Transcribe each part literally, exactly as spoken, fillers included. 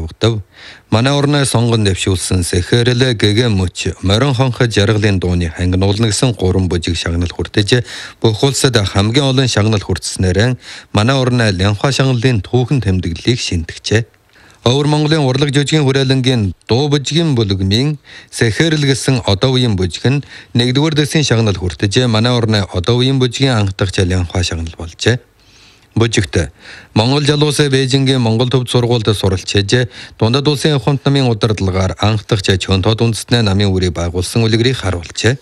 явагдав. Манай орны сонгон дэвшүүлсэн Сэхэрэлэ гэгэ мөч морин хонхо жаргалын дууны хангинуулна гэсэн гурван бүжиг шагнал хүртэж бүх улсад хамгийн олон шагнал хүртснээр манай орны Лянхаа шагналын түүхэн тэмдэглэлийг шинтгэжээ. Өвөр Монголын урлаг жүжигийн хүрээлэнгийн дуу бүжгийн бүлэгмийн Сэхэрэл гэсэн одоо үеийн бүжиг нь нэгдүгээр дэсийн шагнал хүртэж манай орны одоо үеийн бүжгийн анх дахь Лянхаа шагнал болжээ. Бүжигт Монгол жалуусаа Бээжингийн Монгол төвд сургуульд суралцж дундад улсын хамт намын удирдлагаар анх дахь Чөнтод үндэстний намын үрийг байгуулсан үлгэрийг харуулжээ.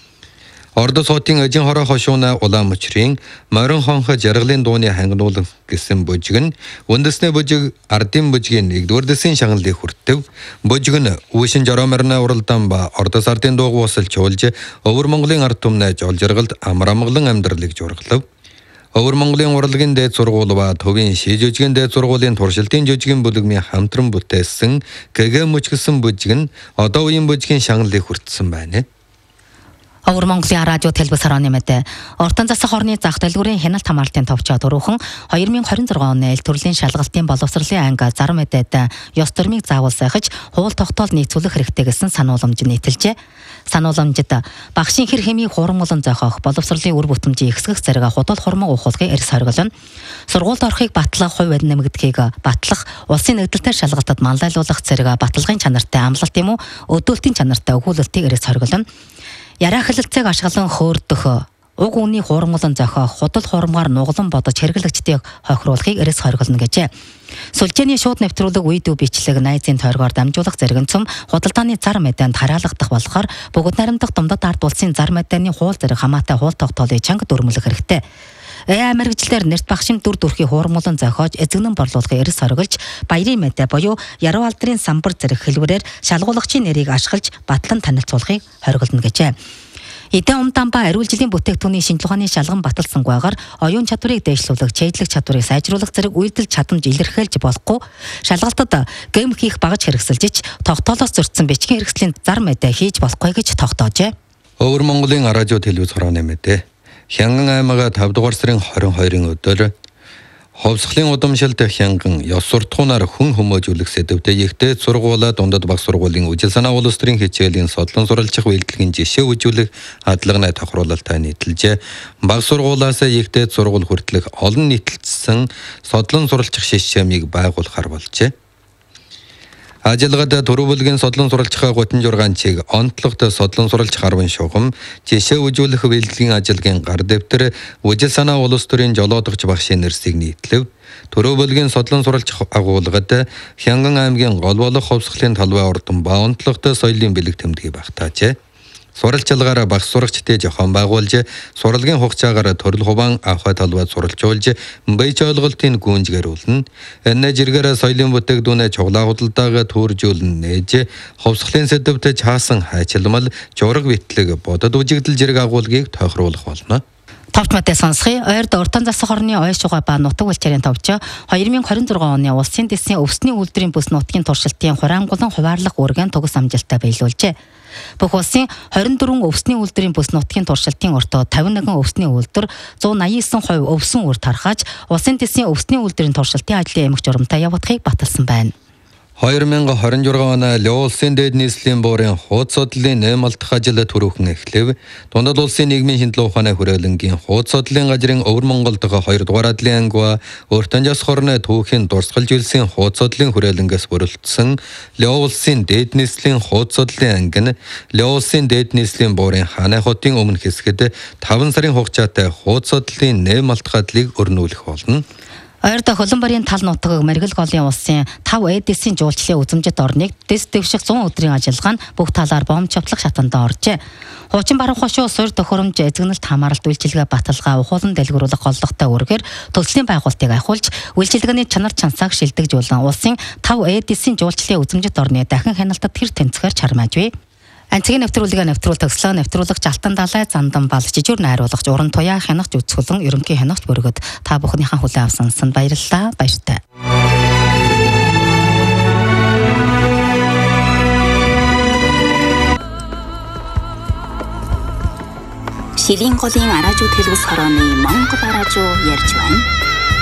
Ордос хотын эжин хороо хошууна улаан мөчрийн морин хонхо жаргалын дууны хангинуулна гэсэн бүжиг нь үндэсний бүжиг ардын бүжгийн нэгдүгээр дэсийн шагналыг хүртэв. Бүжиг нь Үүшин Жорооморны уралдаан ба Ордос ардын дууг усалж уулж өвөр Монголын ард түмнээ жол жаргалд амар амгалан амьдралыг жургалав. Өвөр Монголын урлагийн дээд сургууль ба төвийн ший жүжигийн дээд сургуулийн туршилтын жүжигийн бүлэгмийн хамтран бүтээсэн гэгэ мөч гэсэн бүжиг нь одоо үеийн бүжгийн шагналыг хүртсэн байна. Өвөр Монголын радио телевиз хорооны мэдээ Ортон засах орны зах дэлгүүрийн хяналт хамгаалтын товчоо дөрвөн хоёр мың хорин зургаан оны эл төрлийн шалгалтын боловсролын анги зар мэдээд ёс төрмийг заавал сайхаж хууль тогтоол нийцүүлэх хэрэгтэй гэсэн санууламж нийтэлжээ. Санууламжид багшийн хэр хэмийн хуран олон зохиох боловсролын үр бүтэмжийн ихсгэх зэрэг худал хурмаг ухуулгын эрс хориглоно. Сургуульд орохыг батлах, хувь эд нэмэгдэхийг батлах, улсын нэгдэлтэй шалгалтад манлайлуулах зэрэг баталгын чанартай амлалт юм уу өдөөлтийн чанартай өгүүлэлтийг эрс хориглоно. Яраа хэлэлцээг ашиглан хөөрдөх уг үний хуурмалан зохиох худал хуурмаар нуглан бодож хэрэглэгчдийг хохируулахыг эрс хориглоно гэжээ. Сүлжээний шууд нэвтрүүлэг үйдүү бичлэг найзын тойргоор дамжуулах зэрэгцэм худалдааны зар мэдээнд хараалгадах болохоор бөгөөд наримдах думдад ард улсын зар мэдээний хууль зэрэг хамаатай хууль тогтоолыг чанга дүрмэлэх хэрэгтэй. Э мэрэгчлэр нэрт багшин дүр төрхий хуурмалан зохиож эзэгнэн борлуулахыг эрс хориглож баярын мэдээ буюу яруу алдрын самбар зэрэг хэлбэрээр шалгуулагчийн нэрийг ашиглаж батлан танилцуулахыг хориглоно гэжээ. Эдэн умдаан ба ариун жилийн бүтээгдэхүүний шинжилгээ ухааны шалган баталсангүйгээр оюун чадварыг дээшлүүлэх, чийдлэх чадварыг сайжруулах зэрэг үйлдэл чадамж илэрхийлж болохгүй шалгалтад гэм хийх багаж хэрэгсэлж тогтоолоос зөрчсөн бичгийн хэрэгслийн зар мэдээ хийж болохгүй гэж тогтоожээ. Өвөр Монголын радио телевиз хорооны мэдээ Хянган аймага тавд дугаар сарын хорин хоёрын өдөр Ховсхлын удамшилд хянган ёс суртахуунаар хүн хүмүүжүүлэх сэдвтэй ихтэй сургуулаа дундад баг сургуулийн үжил санаа улс төрийн хичээлийн содлон суралцах үйлдэлгийн жишээ үзүүлэх хадлагны тохируулалтаа нийтэлжээ. Баг сургуулаас ихтэй сургууль хүртэлх олон нийтэлцсэн содлон суралцах шишмийг байгуулахар болжээ. Ажилгад төрөвлөгийн содлон суралцах гутан жургаанчийг онцлогт содлон суралцах арван шугам жишээ үзүүлэх үйлдлийн ажилгийн гар дэвтэр үжил санаа улс төрийн жолоодогч багшийн нэрсийг нийтлэв. Төрөвлөгийн содлон суралцах агуулгад Хянган аймгийн гол болох Ховсхлын талбай ордон ба онцлогт соёлын бэлэг тэмдгийг багтаажээ. Суралцлагаараа багш сурагчдыг зохион байгуулж, сурлагын хугацаагаар төрөл хуваан авах талбайд суралцуулж, бэж ойлголтын гүнжгэрүүлнэ. Энэ жиргэрэ соёлын бүтээгдэхүүнээ чуглаа худалдаагаа төржүүлнэ нээж, Ховсхлын сэдвтэ чаасан хайчилмал, жураг битлэг бодод үжигдэл зэрэг агуулгыг тохируулах болно. Товч мэдээ сонсхий. Ойрд Ортон засах орны ой шугай ба нутаг улчрын товчоо хоёр мың хорин зургаан оны улсын дэсний өвсний үйлдвэрийн бүс нутгийн туршилтын хураангулан хуваарлах үргэн тугас амжилттай биелүүлжээ. Бүх улсын хорин дөрвөн өвсний үйлдвэрийн бүс нутгийн туршилтын өртөө тавин нэгэн өвсний үйлдвэр зуун наян девять хувь өвсөн үр тархаж улсын дэсний өвсний үйлдвэрийн туршилтын ажлын эмх журамтай явагдахыг баталсан байна. хоёр мың хорин зургаан оны Лёо улсын дээд нийслэлийн буурын хуудас судлалын нэм алдах ажил түрүүхэн эхлэв. Дундад улсын нийгмийн шинжилгээ ухааны хүрээлэнгийн хуудас судлалын газрын Өвөр Монголд хоёр дугаар адлын анги ба Ортон засах орны түүхийн дурсгалж үлсийн хуудас судлалын хүрээлэнгээс бүрэлдэсэн Лёо улсын дээд нийслэлийн хуудас судлалын анги нь Лёо улсын дээд нийслэлийн буурын хааны хотын өмнөх хэсгэд таван сарын хугацаатай хуудас судлалын нэм алдах ажлыг өрнүүлэх болно. Ойрд Хөлбөмбөрийн тал нутаг Мэргэл голын улсын тав эдисийн жуулчлалын үзэмжит орныг дэс дэвших зуун өдрийн ажиллагаа нь бүх талаар бомб чавтлах шатанд оржээ. Хуучин баруун хошуу суурь төхөөрөмж эзэгнэлт хамааралт үйлчилгээ баталгаа ухуулан дэлгэрүүлэх голлоготой үргээр төслийн байгуултыг ахиулж үйлчилгээний чанар чансааг шилдэгжүүлэн улсын тав эдисийн жуулчлалын үзэмжит орны дахин хяналтад тэр тэнцэхээр чармааж бай. Анцгийн нэвтрүүлгээ нэвтрүүл төгслөө нэвтрүүлэгч Алтан далай зандан бал жижүүр найруулагч уран туяа хянагч үзүүлэн ерөнхий хянагч бүргэд та бүхнийхэн хүлээн авсанд баярлалаа. Баяртай. Шилийн голын аражуу телевиз хорооны Монгол аражуу ярьж байна.